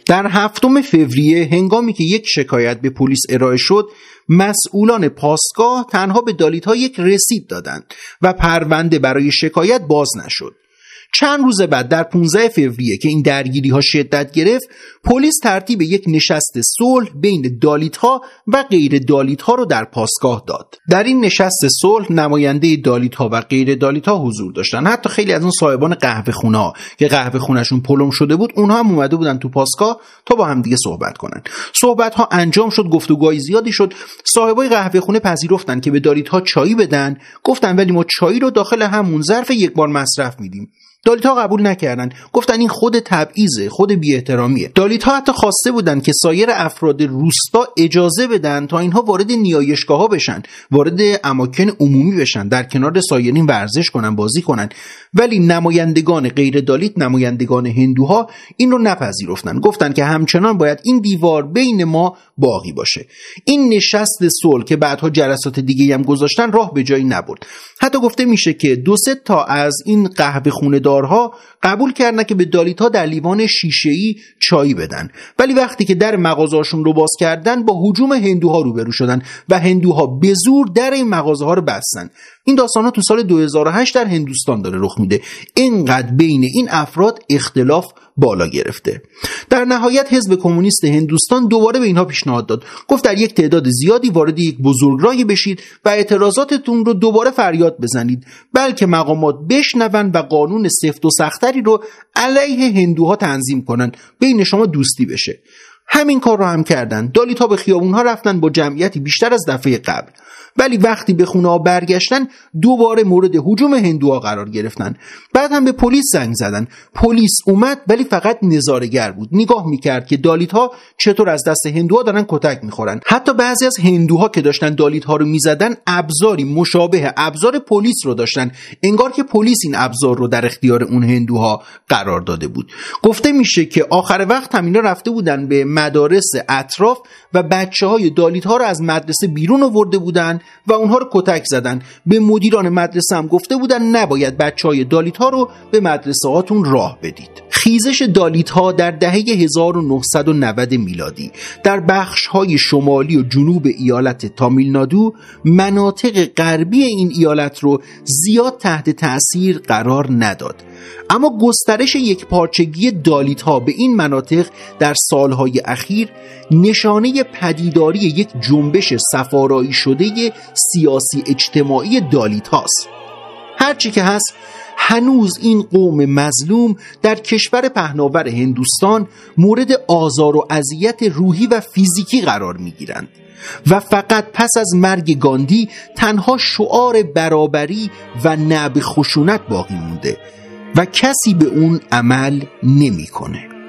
در 7 فوریه هنگامی که یک شکایت به پلیس ارائه شد، مسئولان پاسگاه تنها به دالیت‌ها یک رسید دادند و پرونده برای شکایت باز نشد. چند روز بعد در 15 فوریه که این درگیری‌ها شدت گرفت، پلیس ترتیب یک نشست صلح بین دالیت‌ها و غیر دالیت‌ها رو در پاسگاه داد. در این نشست صلح نماینده دالیت‌ها و غیر دالیت‌ها حضور داشتن. حتی خیلی از اون صاحبان قهوه‌خونه‌ها که قهوه‌خونه‌شون پلم شده بود، اونها هم اومده بودن تو پاسگاه تا با هم دیگه صحبت کنن. صحبت‌ها انجام شد، گفتگوهای زیادی شد. صاحبای قهوه‌خونه پذیرفتن که به دالیت‌ها چایی بدن. گفتن ولی ما چایی رو داخل همون ظرف یک بار مصرف میدیم. دالیت‌ها قبول نکردن، گفتن این خود تبعیضه، خود بی‌احترامیه. دالیت‌ها حتی خواسته بودن که سایر افراد روستا اجازه بدن تا اینها وارد نیایشگاه‌ها بشن، وارد اماکن عمومی بشن، در کنار سایرین ورزش کنن، بازی کنن، ولی نمایندگان غیر دالیت، نمایندگان هندوها این رو نپذیرفتن. گفتن که همچنان باید این دیوار بین ما باقی باشه. این نشست صلح که بعدها جلسات دیگه‌ای هم گذاشتن راه به جایی نبرد. حتی گفته میشه که 2-3 تا از این قهوه‌خونه دارها قبول کردن که به دالیت‌ها در لیوان شیشه‌ای چای بدن، ولی وقتی که در مغازه‌هاشون رو باز کردن با هجوم هندوها روبرو شدن و هندوها به زور در این مغازه‌ها رو بستن. این داستان‌ها تو سال 2008 در هندوستان داره رخ میده. اینقدر بین این افراد اختلاف بالا گرفته. در نهایت حزب کمونیست هندوستان دوباره به اینها پیشنهاد داد. گفت در یک تعداد زیادی وارد یک بزرگراهی بشید و اعتراضاتتون رو دوباره فریاد بزنید، بلکه مقامات بشنون و قانون سفت و سختری رو علیه هندوها تنظیم کنن، بین شما دوستی بشه. همین کار رو هم کردن. دالیت‌ها به خیابون‌ها رفتن با جمعیتی بیشتر از دفعه قبل، ولی وقتی به خونه‌ها برگشتن دوباره مورد هجوم هندوها قرار گرفتن. بعد هم به پلیس زنگ زدن. پلیس اومد ولی فقط نظاره‌گر بود، نگاه می‌کرد که دالیت‌ها چطور از دست هندوها دارن کتک می‌خورن. حتی بعضی از هندوها که داشتن دالیت‌ها رو می‌زدن ابزاری مشابه ابزار پلیس رو داشتن، انگار که پلیس این ابزار رو در اختیار اون هندوها قرار داده بود. گفته میشه که آخر وقت هم اینا رفته بودن به مدارس اطراف و بچه‌های دالیت‌ها رو از مدرسه بیرون آورده بودن و اونها رو کتک زدن. به مدیران مدرسه هم گفته بودن نباید بچه‌های دالیت‌ها رو به مدرسه هاتون راه بدید. خیزش دالیت‌ها در دهه 1990 میلادی در بخش‌های شمالی و جنوب ایالت تامیلنادو، مناطق غربی این ایالت رو زیاد تحت تأثیر قرار نداد. اما گسترش یکپارچگی دالیت‌ها به این مناطق در سالهای اخیر نشانه پدیداری یک جنبش صفارایی شده سیاسی اجتماعی دالیت‌هاست. هرچی که هست، هنوز این قوم مظلوم در کشور پهناور هندوستان مورد آزار و اذیت روحی و فیزیکی قرار می‌گیرند و فقط پس از مرگ گاندی تنها شعار برابری و نه به خشونت باقی مونده و کسی به اون عمل نمی‌کنه.